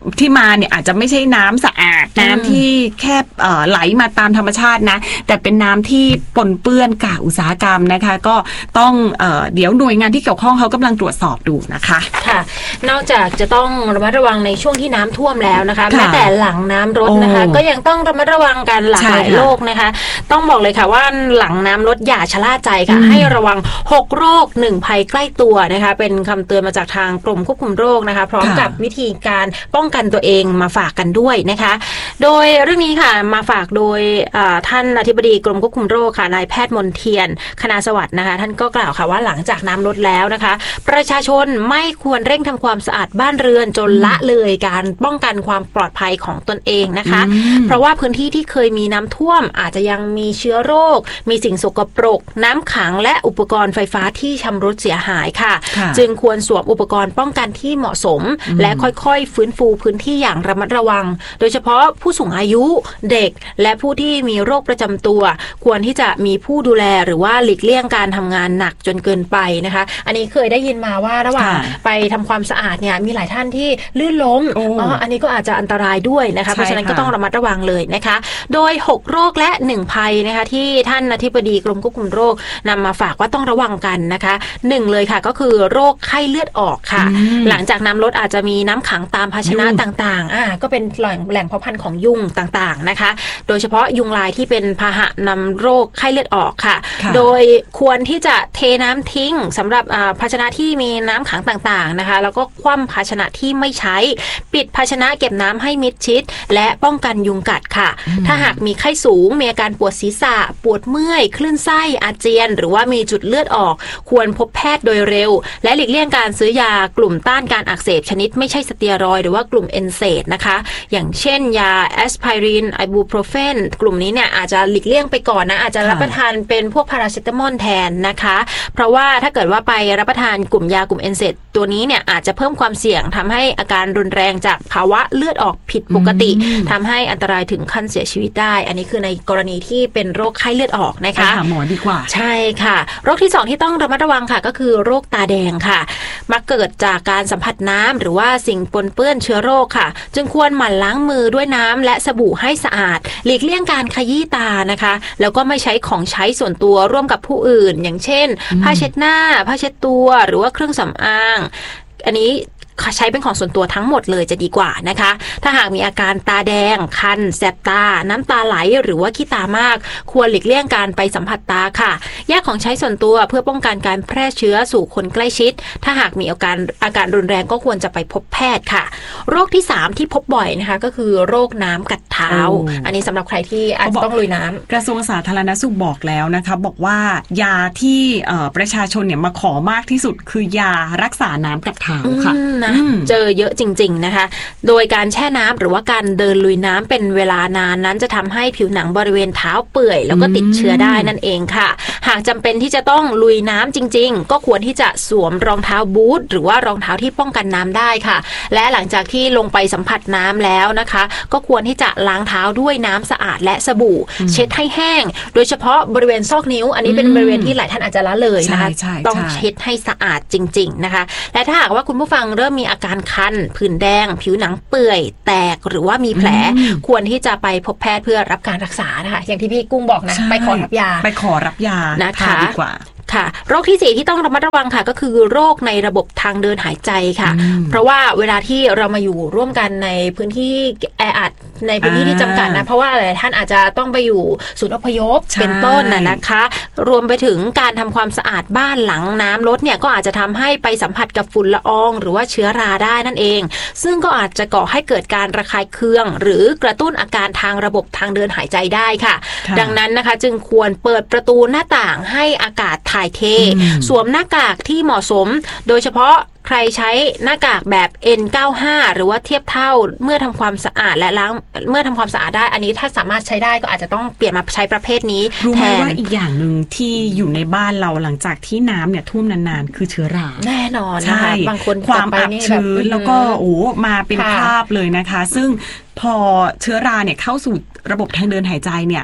ที่มาเนี่ยอาจจะไม่ใช่น้ำสะอาดน้ำที่แค่ไหลมาตามธรรมชาตินะแต่เป็นน้ำที่ปนเปื้อนกากอุตสาหกรรมนะคะก็ต้องเอ่อเดี๋ยวหน่วยงานที่เกี่ยวข้องเขากำลังตรวจสอบดูนะคะค่ะนอกจากจะต้องระมัดระวังในช่วงที่น้ำท่วมแล้วนะคะแม้แต่หลังน้ำรถนะคะก็ยังต้องระมัดระวังกันหลากหลายโรคนะคะต้องบอกเลยค่ะว่าหลังน้ำรถอย่าชะล่าใจค่ะให้ระวังหกโรคหนึ่งภัยใกล้ตัวนะคะเป็นคำเตือนมาจากทางกรมควบคุมโรคนะคะพร้อมกับวิธีการป้องกันตัวเองมาฝากกันด้วยนะคะโดยเรื่องนี้ค่ะมาฝากโดยท่านอธิบดีกรมควบคุมโรคค่ะนายแพทย์มนเทียนคณาสวัสดิ์นะคะท่านก็กล่าวค่ะว่าหลังจากน้ำลดแล้วนะคะประชาชนไม่ควรเร่งทำความสะอาดบ้านเรือนจนละเลยการป้องกันความปลอดภัยของตนเองนะคะเพราะว่าพื้นที่ที่เคยมีน้ำท่วมอาจจะยังมีเชื้อโรคมีสิ่งสกปรกน้ำขังและอุปกรณ์ไฟฟ้าที่ชำรุดเสียหายค่ะจึงควรสวมอุปกรณ์ป้องกันที่เหมาะสมและค่อยๆฟื้นฟูพื้นที่อย่างระมัดระวังโดยเฉพาะผู้สูงอายุเด็กและผู้ที่มีโรคประจำตัวควรที่จะมีผู้ดูแลหรือว่าหลีกเลี่ยงการทำงานหนักจนเกินไปนะคะอันนี้เคยได้ยินมาว่าระหว่างไปทำความสะอาดเนี่ยมีหลายท่านที่ลื่นล้มอ๋ออันนี้ก็อาจจะอันตรายด้วยนะคะเพราะฉะนั้นก็ต้องระมัดระวังเลยนะคะโดยหกโรคและหนึ่งภัยนะคะที่ท่านอธิบดีกรมควบคุมโรคนำมาฝากว่าต้องระวังกันนะคะหนึ่งเลยค่ะก็คือโรคไข้เลือดออกค่ะหลังจากน้ำลดอาจจะมีน้ำขังตามภาชนะต่างๆอ่าก็เป็นแหล่งแหล่งเพาะพันธุ์ของยุงต่างๆนะคะโดยเฉพาะยุงลายที่เป็นพาหะนำโรคไข้เลือดออกค่ะโดยควรที่จะเทน้ำทิ้งสำหรับภาชนะที่มีน้ำขังต่างๆนะคะแล้วก็คว่ำภาชนะที่ไม่ใช้ปิดภาชนะเก็บน้ำให้มิดชิดและป้องกันยุงกัดค่ะถ้าหากมีไข้สูงมีอาการปวดศีรษะปวดเมื่อยคลื่นไส้อาเจียนหรือว่ามีจุดเลือดออกควรพบแพทย์โดยเร็วและหลีกเลี่ยงการซื้อยากลุ่มต้านการอักเสบชนิดไม่ใช่สเตียรอยด์หรือว่ากลุ่มเอนเซดนะคะอย่างเช่นยาแอสไพรินไอบูโปรเฟนกลุ่มนี้เนี่ยอาจจะหลีกเลี่ยงไปก่อนนะอาจจะรับประทานเป็นพวกพาราเซตามอลแทนนะคะเพราะว่าถ้าเกิดว่าไปรับประทานกลุ่มยากลุ่มเอนเซดตัวนี้เนี่ยอาจจะเพิ่มความเสี่ยงทำให้อาการรุนแรงจากภาวะเลือดออกผิดปกติทำให้อันตรายถึงขั้นเสียชีวิตได้อันนี้คือในกรณีที่เป็นโรคไข้เลือดออกนะคะหาหมอดีกว่าใช่ค่ะโรคที่สองที่ต้องระมัดระวังค่ะก็คือโรคตาแดงค่ะมักเกิดจากการสัมผัสน้ำหรือว่าสิ่งปนเปื้อนเชื้อโรคค่ะจึงควรหมั่นล้างมือด้วยน้ำและสบู่ให้สะอาดหลีกเลี่ยงการขยี้ตานะคะแล้วก็ไม่ใช้ของใช้ส่วนตัวร่วมกับผู้อื่นอย่างเช่นผ้าเช็ดหน้าผ้าเช็ดตัวหรือว่าเครื่องสำอางอันนี้ใช้เป็นของส่วนตัวทั้งหมดเลยจะดีกว่านะคะถ้าหากมีอาการตาแดงคันแสบตาน้ำตาไหลหรือว่าขี้ตามากควรหลีกเลี่ยงการไปสัมผัสตาค่ะแยกของใช้ส่วนตัวเพื่อป้องกันการแพร่เชื้อสู่คนใกล้ชิดถ้าหากมีอาการอาการรุนแรงก็ควรจะไปพบแพทย์ค่ะโรคที่สามที่พบบ่อยนะคะก็คือโรคน้ำกัดเท้า อ, อันนี้สำหรับใครที่อาจจะต้องลุยน้ำกระทรวงสาธารณสุขบอกแล้วนะคะบอกว่ายาที่ประชาชนเนี่ยมาขอมากที่สุดคือยารักษาน้ำกัดเท้าค่ะเจอเยอะจริงๆนะคะโดยการแช่น้ำหรือว่าการเดินลุยน้ำเป็นเวลานานนั้นจะทำให้ผิวหนังบริเวณเท้าเปื่อยแล้วก็ติดเชื้อได้นั่นเองค่ะหากจำเป็นที่จะต้องลุยน้ำจริงๆก็ควรที่จะสวมรองเท้าบูทหรือว่ารองเท้าที่ป้องกันน้ำได้ค่ะและหลังจากที่ลงไปสัมผัสน้ำแล้วนะคะก็ควรที่จะล้างเท้าด้วยน้ำสะอาดและสบู่เช็ดให้แห้งโดยเฉพาะบริเวณซอกนิ้วอันนี้เป็นบริเวณที่หลายท่านอาจจะละเลยนะคะต้องเช็ดให้สะอาดจริงๆนะคะและถ้าหากว่าคุณผู้ฟังเริ่มมีอาการคันผื่นแดงผิวหนังเปื่อยแตกหรือว่ามีแผลควรที่จะไปพบแพทย์เพื่อรับการรักษานะคะอย่างที่พี่กุ้งบอกนะไปขอรับยาไปขอรับยานะคะดีกว่าค่ะโรคที่สี่ที่ต้องระมัดระวังค่ะก็คือโรคในระบบทางเดินหายใจค่ะเพราะว่าเวลาที่เรามาอยู่ร่วมกันในพื้นที่แออัดในพื้นที่ที่จำกัดนะเพราะว่าหลายท่านอาจจะต้องไปอยู่ศูนย์อพยพเป็นต้นน่ะนะคะรวมไปถึงการทำความสะอาดบ้านหลังน้ำลดเนี่ยก็อาจจะทำให้ไปสัมผัสกับฝุ่นละอองหรือว่าเชื้อราได้นั่นเองซึ่งก็อาจจะก่อให้เกิดการระคายเคืองหรือกระตุ้นอาการทางระบบทางเดินหายใจได้ค่ะดังนั้นนะคะจึงควรเปิดประตูหน้าต่างให้อากาศถ่ายเทสวมหน้ากากที่เหมาะสมโดยเฉพาะใครใช้หน้ากากแบบ เอ็น เก้าสิบห้า หรือว่าเทียบเท่าเมื่อทำความสะอาดและล้างเมื่อทำความสะอาดได้อันนี้ถ้าสามารถใช้ได้ก็อาจจะต้องเปลี่ยนมาใช้ประเภทนี้รู้ไหมว่าอีกอย่างนึงที่อยู่ในบ้านเราหลังจากที่น้ำเนี่ยท่วมนานๆคือเชื้อราแน่นอนนะคะบางคนความอับชื้นแล้วก็โอ้มาเป็นคราบเลยนะคะซึ่งพอเชื้อราเนี่ยเข้าสู่ระบบทางเดินหายใจเนี่ย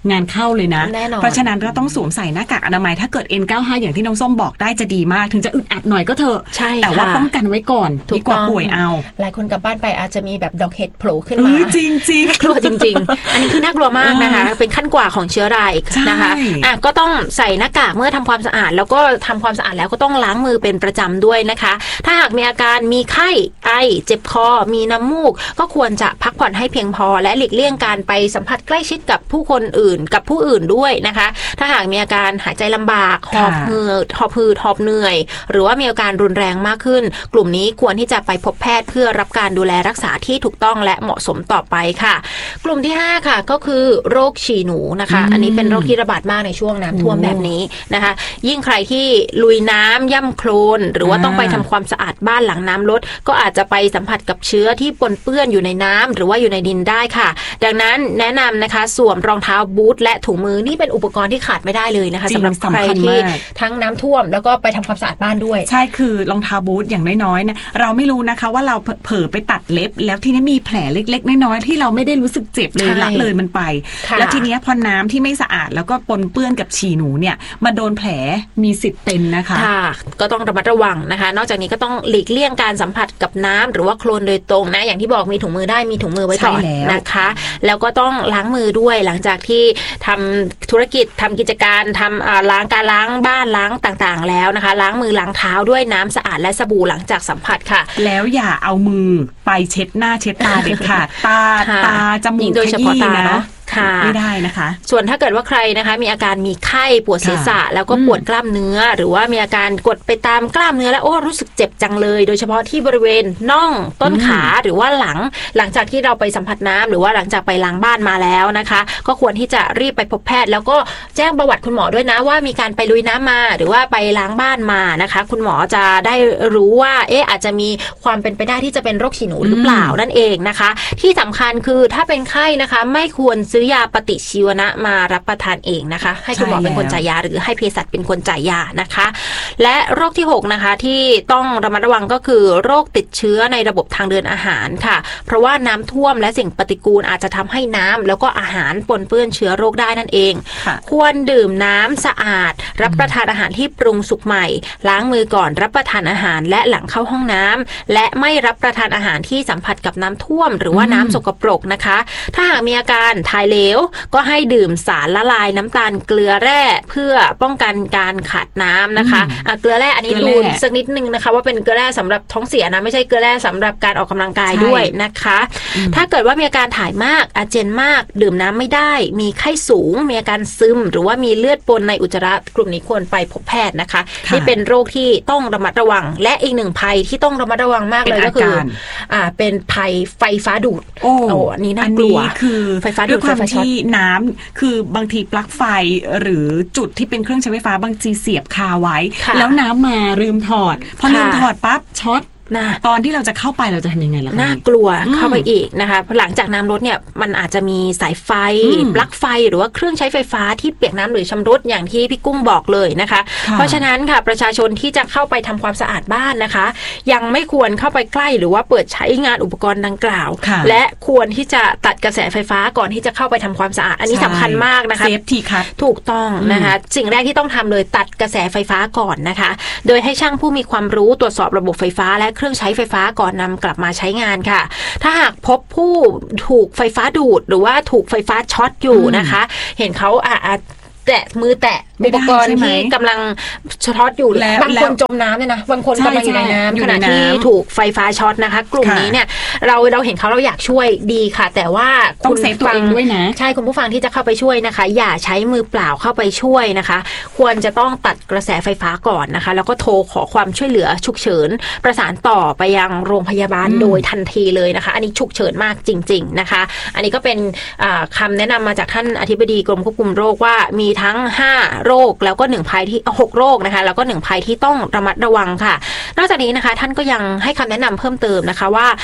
งานเข้าเลยนะแน่นอนเพราะฉะนั้นก็ต้องสวมใส่หน้ากากอนามัยถ้าเกิด เอ็น เก้าสิบห้า อย่างที่น้องส้มบอกได้จะดีมากถึงจะอึดอัดหน่อยก็เถอะแต่ว่าป้องกันไว้ก่อนดีกว่าป่วยเอาหลายคนกลับบ้านไปอาจจะมีแบบดอกเห็ดโผล่ขึ้นมาจริงจริงกลัวจริงๆอันนี้คือน่ากลัวมากนะคะเป็นขั้นกว่าของเชื้อราอีกนะคะอ่ะก็ต้องใส่หน้ากากเมื่อทำความสะอาดแล้วก็ทำความสะอาดแล้วก็ต้องล้างมือเป็นประจำด้วยนะคะถ้าหากมีอาการมีไข้ไอเจ็บคอมีน้ำมูกก็ควรจะพักผ่อนให้เพียงพอและหลีกเลี่ยงการไปสัมผัสใกล้ชิดกับผู้คนอื่นกับผู้อื่นด้วยนะคะถ้าหากมีอาการหายใจลำบากหอบหืดหอบหืดหอบเหนื่อยหรือว่ามีอาการรุนแรงมากขึ้นกลุ่มนี้ควรที่จะไปพบแพทย์เพื่อรับการดูแลรักษาที่ถูกต้องและเหมาะสมต่อไปค่ะกลุ่มที่ห้าค่ะก็คือโรคฉี่หนูนะคะอันนี้เป็นโรคที่ระบาดมากในช่วงน้ำท่วมแบบนี้นะคะยิ่งใครที่ลุยน้ำย่ำโคลนหรือว่าต้องไปทำความสะอาดบ้านหลังน้ำลดก็อาจจะไปสัมผัสกับเชื้อที่ปนเปื้อนอยู่ในน้ำหรือว่าอยู่ในดินได้ค่ะดังนั้นแนะนำนะคะสวมรองเท้าบูทและถุงมือนี่เป็นอุปกรณ์ที่ขาดไม่ได้เลยนะคะสำหรับใครที่ทั้งน้ำท่วมแล้วก็ไปทำความสะอาดบ้านด้วยใช่คือรองเท้าบูทอย่างน้อยๆนะเราไม่รู้นะคะว่าเราเผลอไปตัดเล็บแล้วทีนี้มีแผลเล็กๆน้อยๆที่เราไม่ได้รู้สึกเจ็บเลยละเลยมันไปแล้วทีนี้พอน้ำที่ไม่สะอาดแล้วก็ปนเปื้อนกับฉี่หนูเนี่ยมาโดนแผลมีสิทธิ์เป็นนะคะค่ะก็ต้องระมัดระวังนะคะนอกจากนี้ก็ต้องหลีกเลี่ยงการสัมผัสกับน้ำหรือว่าโคลนโดยตรงนะอย่างที่บอกมีถุงมือได้มีถุงมือไว้ก่อนนะคะแล้วก็ต้องล้างมือด้วยหลังจากที่ทำธุรกิจทำกิจการทำล้างการล้างบ้านล้างต่างๆแล้วนะคะล้างมือล้างเท้าด้วยน้ำสะอาดและสบู่หลังจากสัมผัสค่ะแล้วอย่าเอามือไปเช็ดหน้าเช็ดตาเด็ดขาดตาตาจมูกโดยเฉพาะตาเนาะไม่ได้นะคะส่วนถ้าเกิดว่าใครนะคะมีอาการมีไข้ปวดศีรษะแล้วก็ปวดกล้ามเนื้อหรือว่ามีอาการกดไปตามกล้ามเนื้อแล้วโอ้รู้สึกเจ็บจังเลยโดยเฉพาะที่บริเวณน่องต้นขาหรือว่าหลังหลังจากที่เราไปสัมผัสน้ำหรือว่าหลังจากไปล้างบ้านมาแล้วนะคะก็ควรที่จะรีบไปพบแพทย์แล้วก็แจ้งประวัติคุณหมอด้วยนะว่ามีการไปลุยน้ำมาหรือว่าไปล้างบ้านมานะคะคุณหมอจะได้รู้ว่าเอ๊ะอาจจะมีความเป็นไปได้ที่จะเป็นโรคฉี่หนูหรือเปล่านั่นเองนะคะที่สำคัญคือถ้าเป็นไข้นะคะไม่ควรซื้อยาปฏิชีวนะมารับประทานเองนะคะให้คุณหมอเป็นคนจ่ายยาหรือให้เภสัชเป็นคนจ่ายยานะคะและโรคที่หกนะคะที่ต้องระมัดระวังก็คือโรคติดเชื้อในระบบทางเดินอาหารค่ะเพราะว่าน้ำท่วมและสิ่งปฏิกูลอาจจะทำให้น้ำแล้วก็อาหารปนเปื้อนเชื้อโรคได้นั่นเองควรดื่มน้ำสะอาดรับประทานอาหารที่ปรุงสุกใหม่ล้างมือก่อนรับประทานอาหารและหลังเข้าห้องน้ำและไม่รับประทานอาหารที่สัมผัสกับน้ำท่วมหรือว่าน้ำสกปรกนะคะถ้าหากมีอาการถ่ายเหลวก็ให้ดื่มสารละลายน้ำตาลเกลือแร่เพื่อป้องกันการขาดน้ำนะคะะเกลือแร่อันนี้ดูสักนิดนึงนะคะว่าเป็นเกลือแร่สำหรับท้องเสียนะไม่ใช่เกลือแร่สำหรับการออกกำลังกายด้วยนะคะถ้าเกิดว่ามีอาการถ่ายมากอาเจียนมากดื่มน้ำไม่ได้มีไข้สูงมีอาการซึมหรือว่ามีเลือดปนในอุจจาระกลุ่มนี้ควรไปพบแพทย์นะคะที่เป็นโรคที่ต้องระมัดระวังและอีกหนึ่งภัยที่ต้องระมัดระวังมากเลยก็คืออ่าเป็นภัยไฟฟ้าดูดโอ้อันนี้น่ากลัวคือไฟฟ้าดูดความที่น้ำคือบางทีปลั๊กไฟหรือจุดที่เป็นเครื่องใช้ไฟฟ้าบางทีเสียบคาไว้แล้วน้ำมาลืมถอดพอลืมถอดปั๊บช็อตตอนที่เราจะเข้าไปเราจะทำยังไงล่ะน่ากลัวเข้าไปอีกนะคะหลังจากน้ำลดเนี่ยมันอาจจะมีสายไฟปลั๊กไฟหรือว่าเครื่องใช้ไฟฟ้าที่เปียกน้ำหรือชำรุดอย่างที่พี่กุ้งบอกเลยนะคะเพราะฉะนั้นค่ะประชาชนที่จะเข้าไปทำความสะอาดบ้านนะคะยังไม่ควรเข้าไปใกล้หรือว่าเปิดใช้งานอุปกรณ์ดังกล่าวและควรที่จะตัดกระแสไฟฟ้าก่อนที่จะเข้าไปทำความสะอาดอันนี้สำคัญมากนะคะเซฟทีคัทถูกต้องนะคะสิ่งแรกที่ต้องทำเลยตัดกระแสไฟฟ้าก่อนนะคะโดยให้ช่างผู้มีความรู้ตรวจสอบระบบไฟฟ้าและเครื่องใช้ไฟฟ้าก่อนนำกลับมาใช้งานค่ะถ้าหากพบผู้ถูกไฟฟ้าดูดหรือว่าถูกไฟฟ้าช็อตอยู่นะคะเห็นเขาอ่ะแตะมือแตะอุปกรณ์ที่กำลังช็อตอยู่บางคนจมน้ำเนี่ยนะบางคนกำลังอยู่ในน้ำขณะที่ถูกไฟฟ้าช็อตนะคะกลุ่มนี้เนี่ยเราเราเห็นเขาเราอยากช่วยดีค่ะแต่ว่าคุณฟังด้วยนะใช่คุณผู้ฟังที่จะเข้าไปช่วยนะคะอย่าใช้มือเปล่าเข้าไปช่วยนะคะควรจะต้องตัดกระแสไฟฟ้าก่อนนะคะแล้วก็โทรขอความช่วยเหลือฉุกเฉินประสานต่อไปยังโรงพยาบาลโดยทันทีเลยนะคะอันนี้ฉุกเฉินมากจริงๆนะคะอันนี้ก็เป็นคำแนะนำมาจากท่านอธิบดีกรมควบคุมโรคว่ามีทั้งห้าโรคแล้วก็หนึ่งภัยที่หกโรคนะคะแล้วก็หนึ่งภัยที่ต้องระมัดระวังค่ะนอกจากนี้นะคะท่านก็ยังให้คำแนะนำเพิ่มเติมนะคะว่าหลัง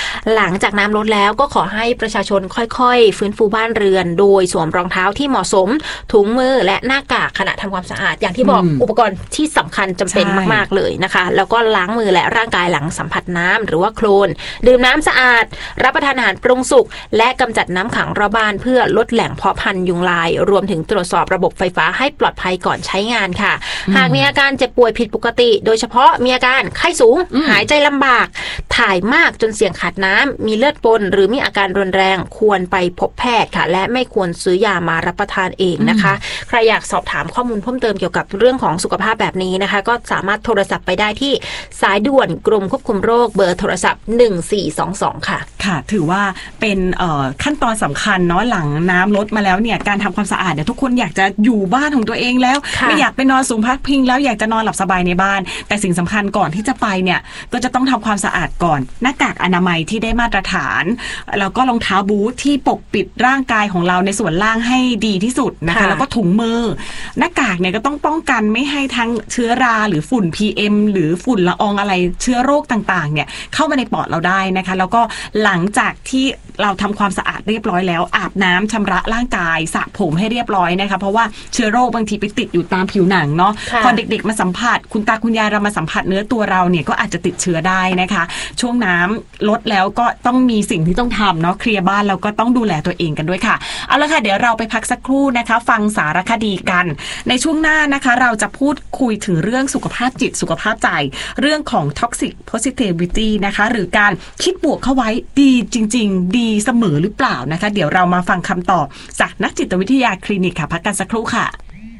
ลังจากน้ำลดแล้วก็ขอให้ประชาชนค่อยๆฟื้นฟูบ้านเรือนโดยสวมรองเท้าที่เหมาะสมถุงมือและหน้ากากขณะทำความสะอาดอย่างที่บอกอุปกรณ์ที่สำคัญจำเป็นมากๆเลยนะคะแล้วก็ล้างมือและร่างกายหลังสัมผัสน้ำหรือว่าโคลนดื่มน้ำสะอาดรับประทานอาหารปรุงสุกและกำจัดน้ำขังรอบบ้านเพื่อลดแหล่งเพาะพันธุ์ยุงลายรวมถึงตรวจสอบระบบไฟฟ้าให้ปลอดภัยก่อนใช้งานค่ะหากมีอาการเจ็บป่วยผิดปกติโดยเฉพาะมีอาการไข้สูงหายใจลำบากถ่ายมากจนเสี่ยงขาดน้ำมีเลือดปนหรือมีอาการรุนแรงควรไปพบแพทย์ค่ะและไม่ควรซื้อยามารับประทานเองนะคะใครอยากสอบถามข้อมูลเพิ่มเติมเกี่ยวกับเรื่องของสุขภาพแบบนี้นะคะก็สามารถโทรศัพท์ไปได้ที่สายด่วนกรมควบคุมโรคเบอร์โทรศัพท์หนึ่งสี่สองสองค่ะค่ะถือว่าเป็นขั้นตอนสำคัญเนาะหลังน้ำลดมาแล้วเนี่ยการทำความสะอาดเนี่ยทุกคนอยากจะอยู่บ้านของตัวเองแล้วไม่อยากไปนอนสูงพักพิงแล้วอยากจะนอนหลับสบายในบ้านแต่สิ่งสำคัญก่อนที่จะไปเนี่ยก็จะต้องทำความสะอาดก่อนหน้ากากอนามัยที่ได้มาตรฐานแล้วก็รองเท้าบูทที่ปกปิดร่างกายของเราในส่วนล่างให้ดีที่สุดนะคะแล้วก็ถุงมือหน้ากากเนี่ยก็ต้องป้องกันไม่ให้ทั้งเชื้อราหรือฝุ่น พี เอ็ม หรือฝุ่นละอองอะไรเชื้อโรคต่างๆเนี่ยเข้ามาในปอดเราได้นะคะแล้วก็หลังจากที่เราทำความสะอาดเรียบร้อยแล้วอาบน้ำชำระร่างกายสระผมให้เรียบร้อยนะคะเพราะว่าเชื้อโรคบางทีไปติดอยู่ตามผิวหนังเนาะพอเด็กๆมาสัมผัสคุณตาคุณยายเรามาสัมผัสเนื้อตัวเราเนี่ยก็อาจจะติดเชื้อได้นะคะช่วงน้ำลดแล้วก็ต้องมีสิ่งที่ต้องทำเนาะเคลียร์บ้านแล้วก็ต้องดูแลตัวเองกันด้วยค่ะเอาละค่ะเดี๋ยวเราไปพักสักครู่นะคะฟังสารคดีกันในช่วงหน้านะคะเราจะพูดคุยถึงเรื่องสุขภาพจิตสุขภาพใจเรื่องของ toxic positivity นะคะหรือการคิดบวกเข้าไว้ดีจริงๆดีเสมอหรือเปล่านะคะเดี๋ยวเรามาฟังคำตอบจากนักจิตวิทยาคลินิกค่ะพักกันสักครู่ค่ะ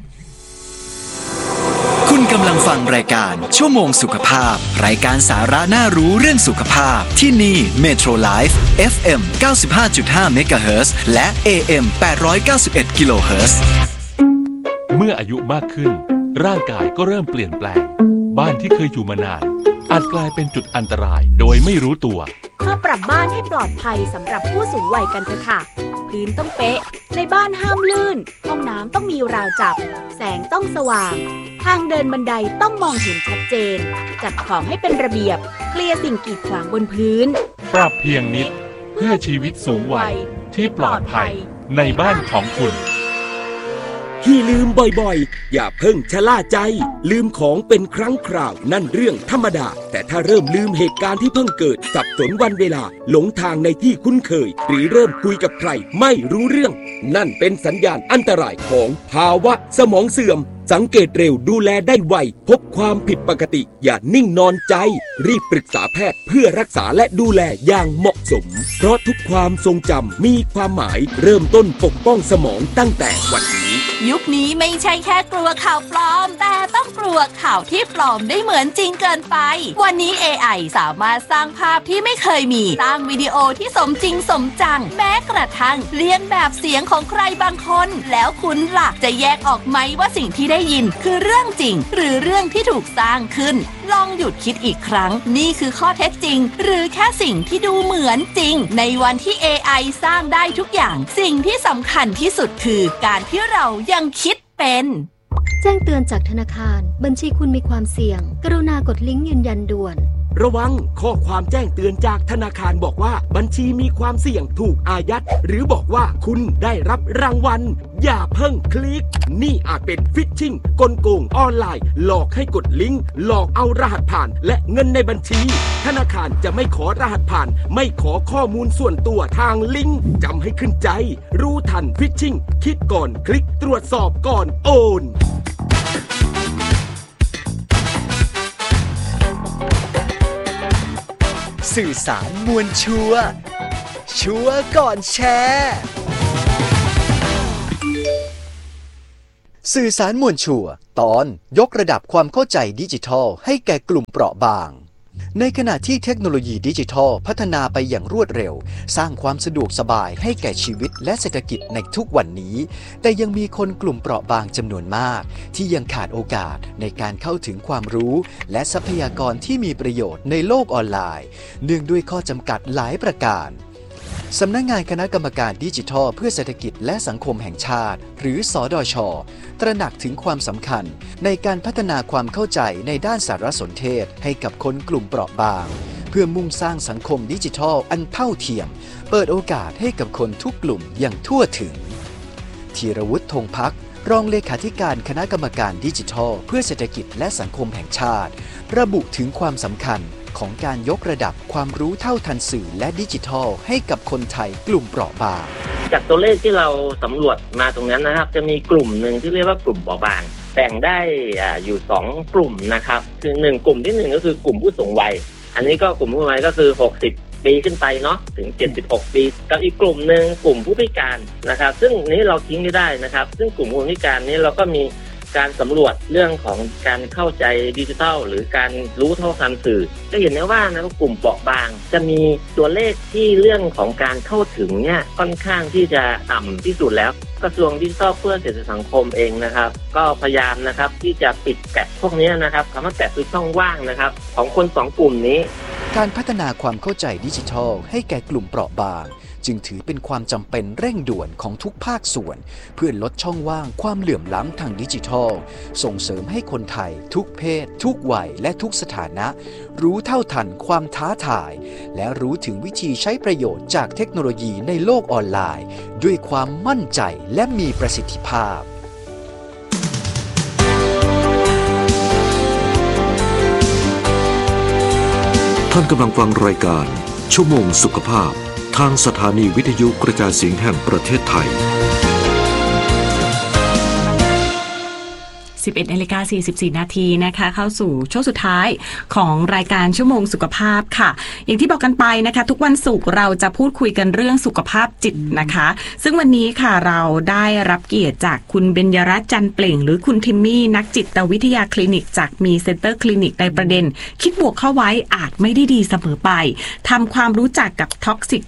คุณกำลังฟังรายการชั่วโมงสุขภาพรายการสาระน่ารู้เรื่องสุขภาพที่นี่ Metro Life เอฟ เอ็ม เก้าสิบห้าจุดห้า เมกะเฮิรตซ์และ เอ เอ็ม แปดร้อยเก้าสิบเอ็ด กิโลเฮิรตซ์เมื่ออายุมากขึ้นร่างกายก็เริ่มเปลี่ยนแปลงบ้านที่เคยอยู่มานานอาจกลายเป็นจุดอันตรายโดยไม่รู้ตัวมาปรับบ้านให้ปลอดภัยสำหรับผู้สูงวัยกันเถอะค่ะพื้นต้องเป๊ะในบ้านห้ามลื่นห้องน้ำต้องมีราวจับแสงต้องสว่างทางเดินบันไดต้องมองเห็นชัดเจนจัดของให้เป็นระเบียบเคลียร์สิ่งกีดขวางบนพื้นปรับเพียงนิดเพื่อชีวิตสูงวัยที่ปลอดภัยในบ้านของคุณที่ลืมบ่อยๆอย่าเพิ่งชะล่าใจลืมของเป็นครั้งคราวนั่นเรื่องธรรมดาแต่ถ้าเริ่มลืมเหตุการณ์ที่เพิ่งเกิดสับสนวันเวลาหลงทางในที่คุ้นเคยหรือเริ่มคุยกับใครไม่รู้เรื่องนั่นเป็นสัญญาณอันตรายของภาวะสมองเสื่อมสังเกตเร็วดูแลได้ไวพบความผิดปกติอย่านิ่งนอนใจรีบปรึกษาแพทย์เพื่อรักษาและดูแลอย่างเหมาะสมเพราะทุกความทรงจำมีความหมายเริ่มต้นปกป้องสมองตั้งแต่วันนี้ยุคนี้ไม่ใช่แค่กลัวข่าวปลอมแต่ต้องกลัวข่าวที่ปลอมได้เหมือนจริงเกินไปวันนี้ เอ ไอ สามารถสร้างภาพที่ไม่เคยมีสร้างวิดีโอที่สมจริงสมจังแม้กระทั่งเลียนแบบเสียงของใครบางคนแล้วคุณล่ะจะแยกออกไหมว่าสิ่งที่ได้ยินคือเรื่องจริงหรือเรื่องที่ถูกสร้างขึ้นลองหยุดคิดอีกครั้งนี่คือข้อเท็จจริงหรือแค่สิ่งที่ดูเหมือนจริงในวันที่ เอ ไอ สร้างได้ทุกอย่างสิ่งที่สำคัญที่สุดคือการที่เรายังคิดเป็นแจ้งเตือนจากธนาคารบัญชีคุณมีความเสี่ยงกรุณากดลิงก์ยืนยันด่วนระวังข้อความแจ้งเตือนจากธนาคารบอกว่าบัญชีมีความเสี่ยงถูกอายัดหรือบอกว่าคุณได้รับรางวัลอย่าเพิ่งคลิกนี่อาจเป็นฟิชชิงกลโกงออนไลน์หลอกให้กดลิงก์หลอกเอารหัสผ่านและเงินในบัญชีธนาคารจะไม่ขอรหัสผ่านไม่ขอข้อมูลส่วนตัวทางลิงก์จำให้ขึ้นใจรู้ทันฟิชชิงคิดก่อนคลิกตรวจสอบก่อนโอนสื่อสารมวลชัวร์ชัวร์ก่อนแชร์สื่อสารมวลชัวร์ตอนยกระดับความเข้าใจดิจิทัลให้แก่กลุ่มเปราะบางในขณะที่เทคโนโลยีดิจิทัลพัฒนาไปอย่างรวดเร็วสร้างความสะดวกสบายให้แก่ชีวิตและเศรษฐกิจในทุกวันนี้แต่ยังมีคนกลุ่มเปราะบางจำนวนมากที่ยังขาดโอกาสในการเข้าถึงความรู้และทรัพยากรที่มีประโยชน์ในโลกออนไลน์เนื่องด้วยข้อจำกัดหลายประการสำนักงานคณะกรรมการดิจิทัลเพื่อเศรษฐกิจและสังคมแห่งชาติหรือสดช.ตระหนักถึงความสำคัญในการพัฒนาความเข้าใจในด้านสารสนเทศให้กับคนกลุ่มเปราะบางเพื่อมุ่งสร้างสังคมดิจิทัลอันเท่าเทียมเปิดโอกาสให้กับคนทุกกลุ่มอย่างทั่วถึงธีรวุฒิ ธงภักดิ์รองเลขาธิการคณะกรรมการดิจิทัลเพื่อเศรษฐกิจและสังคมแห่งชาติระบุถึงความสำคัญของการยกระดับความรู้เท่าทันสื่อและดิจิทัลให้กับคนไทยกลุ่มเปราะบางจากตัวเลขที่เราสำรวจมาตรงนั้นนะครับจะมีกลุ่มหนึ่งที่เรียกว่ากลุ่มเปราะบางแบ่งได้อยู่สองกลุ่มนะครับคือหนึ่งกลุ่มที่หนึ่งก็คือกลุ่มผู้สูงวัยอันนี้ก็กลุ่มผู้สูงวัยก็คือหกสิบปีขึ้นไปเนาะถึงเจ็ดสิบหกปีกับอีกกลุ่มนึงกลุ่มผู้พิการนะครับซึ่งนี้เราทิ้งไม่ได้นะครับซึ่งกลุ่มผู้พิการนี้เราก็มีการสำรวจเรื่องของการเข้าใจดิจิทัลหรือการรู้เท่าทันสื่อก็เห็นได้ว่านะกลุ่มเปราะบางจะมีตัวเลขที่เรื่องของการเข้าถึงเนี่ยค่อนข้างที่จะต่ำที่สุดแล้วกระทรวงดิจิทัลเพื่อเศรษฐกิจสังคมเองนะครับก็พยายามนะครับที่จะปิดแกลบพวกนี้นะครับคำว่าแกลบคือช่องว่างนะครับของคนสองกลุ่มนี้การพัฒนาความเข้าใจดิจิทัลให้แก่กลุ่มเปราะบางจึงถือเป็นความจำเป็นเร่งด่วนของทุกภาคส่วนเพื่อลดช่องว่างความเหลื่อมล้ำทางดิจิทัลส่งเสริมให้คนไทยทุกเพศทุกวัยและทุกสถานะรู้เท่าทันความท้าทายและรู้ถึงวิธีใช้ประโยชน์จากเทคโนโลยีในโลกออนไลน์ด้วยความมั่นใจและมีประสิทธิภาพท่านกำลังฟังรายการชั่วโมงสุขภาพทางสถานีวิทยุกระจายเสียงแห่งประเทศไทยสิบเอ็ดนาฬิกาสี่สิบสี่นาทีนะคะเข้าสู่ช่วงสุดท้ายของรายการชั่วโมงสุขภาพค่ะอย่างที่บอกกันไปนะคะทุกวันศุกร์เราจะพูดคุยกันเรื่องสุขภาพจิตนะคะซึ่งวันนี้ค่ะเราได้รับเกียรติจากคุณเบญญรัตน์ จันเปล่งหรือคุณทิมมี่นักจิตวิทยาคลินิกจากมีเซ็นเตอร์คลินิกในประเด็นคิดบวกเข้าไว้อาจไม่ได้ดีเสมอไปทำความรู้จักกับ Toxic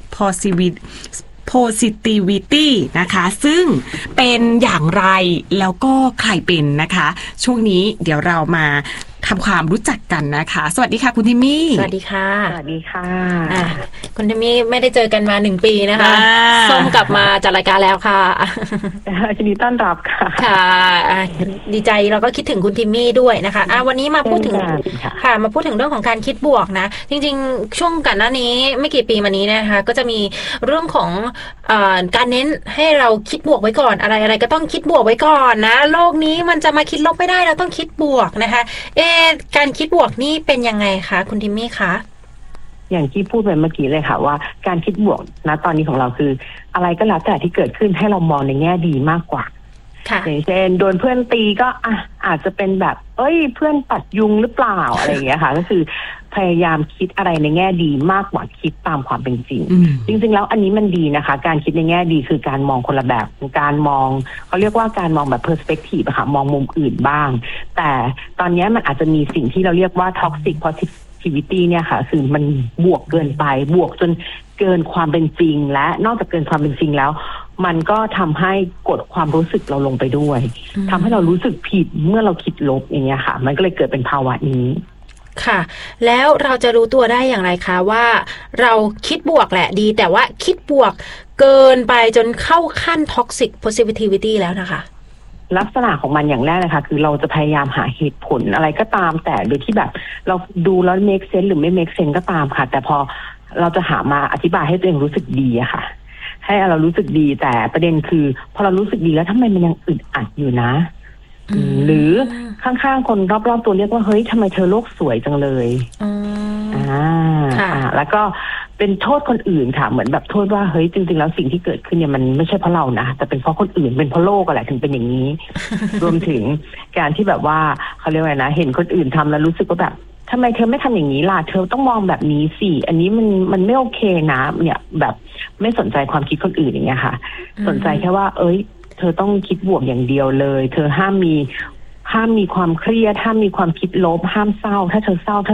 Positivity นะคะซึ่งเป็นอย่างไรแล้วก็ใครเป็นนะคะช่วงนี้เดี๋ยวเรามาทำความรู้จักกันนะคะสวัสดีค่ะคุณทิมมี่สวัสดีค่ะสวัสดีค่ะคุณทิมมี่ไม่ได้เจอกันมาหนึ่งปีนะคะส้มกลับมาจัดรายการแล้วค่ะยินดีต้อนรับค่ะค่ะดีใจเราก็คิดถึงคุณทิมมี่ด้วยนะคะอ่ะวันนี้มาพูดถึงค่ะมาพูดถึงเรื่องของการคิดบวกนะจริงๆช่วงก่อนหน้านี้ไม่กี่ปีมานี้นะคะก็จะมีเรื่องของเอ่อการเน้นให้เราคิดบวกไว้ก่อนอะไรอะไรก็ต้องคิดบวกไว้ก่อนนะโลกนี้มันจะมาคิดลบไม่ได้เราต้องคิดบวกนะคะเอการคิดบวกนี่เป็นยังไงคะคุณทิมมี่คะอย่างที่พูดไปเมื่อกี้เลยค่ะว่าการคิดบวกนะตอนนี้ของเราคืออะไรก็แล้วแต่ที่เกิดขึ้นให้เรามองในแง่ดีมากกว่าอย่างเช่นโดนเพื่อนตีก็อ่ะอาจจะเป็นแบบเอ้ยเพื่อนปัดยุงหรือเปล่าอะไรอย่างเงี้ยค่ะก็คือพยายามคิดอะไรในแง่ดีมากกว่าคิดตามความเป็นจริงจริงๆแล้วอันนี้มันดีนะคะการคิดในแง่ดีคือการมองคนละแบบการมองเขาเรียกว่าการมองแบบ perspective อะค่ะมองมุมอื่นบ้างแต่ตอนนี้มันอาจจะมีสิ่งที่เราเรียกว่า toxic positivity เนี่ยค่ะคือมันบวกเกินไปบวกจนเกินความเป็นจริงและนอกจากเกินความเป็นจริงแล้วมันก็ทำให้กดความรู้สึกเราลงไปด้วยทำให้เรารู้สึกผิดเมื่อเราคิดลบอย่างเงี้ยค่ะมันก็เลยเกิดเป็นภาวะนี้ค่ะแล้วเราจะรู้ตัวได้อย่างไรคะว่าเราคิดบวกแหละดีแต่ว่าคิดบวกเกินไปจนเข้าขั้น toxic positivity แล้วนะคะลักษณะของมันอย่างแรกนะคะคือเราจะพยายามหาเหตุผลอะไรก็ตามแต่โดยที่แบบเราดูแล้ว make sense หรือไม่ make sense ก็ตามค่ะแต่พอเราจะหามาอธิบายให้ตัวเองรู้สึกดีอะค่ะให้เรารู้สึกดีแต่ประเด็นคือพอเรารู้สึกดีแล้วทำไมมันยังอึดอัดอยู่นะหรือข้างๆคนรอบๆตัวเรียกว่าเฮ้ยทำไมเธอโลกสวยจังเลยอ่าแล้วก็เป็นโทษคนอื่นค่ะเหมือนแบบโทษว่าเฮ้ยจริงๆแล้วสิ่งที่เกิดขึ้นเนี่ยมันไม่ใช่เพราะเรานะแต่เป็นเพราะคนอื่นเป็นเพราะโลกอะไรถึงเป็นอย่างนี้ รวมถึงการที่แบบว่าเขาเรียกว่านะเห็นคนอื่นทำแล้วรู้สึกว่าแบบทำไมเธอไม่ทำอย่างนี้ล่ะเธอต้องมองแบบนี้สิอันนี้มันมันไม่โอเคนะเนี่ยแบบไม่สนใจความคิดคนอื่นอย่างเงี้ยค่ะสนใจแค่ว่าเอ้ยเธอต้องคิดบวกอย่างเดียวเลยเธอห้ามมีห้ามมีความเครียดห้ามมีความคิดลบห้ามเศร้าถ้าเธอเศร้า